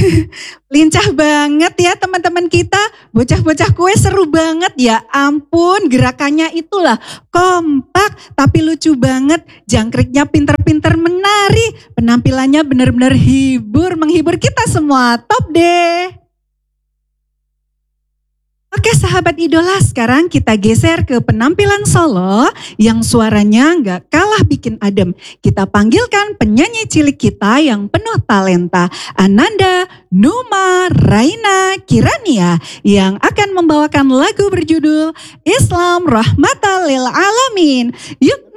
Lincah banget ya teman-teman kita. Bocah-bocah kue seru banget ya. Ampun, gerakannya itulah kompak tapi lucu banget. Jangkriknya pinter-pinter menari. Penampilannya benar-benar menghibur kita semua. Top deh. Oke sahabat idola, sekarang kita geser ke penampilan solo yang suaranya nggak kalah bikin adem. Kita panggilkan penyanyi cilik kita yang penuh talenta, Ananda Numa Raina Kirania, yang akan membawakan lagu berjudul Islam Rahmatan Lil Alamin. Yuk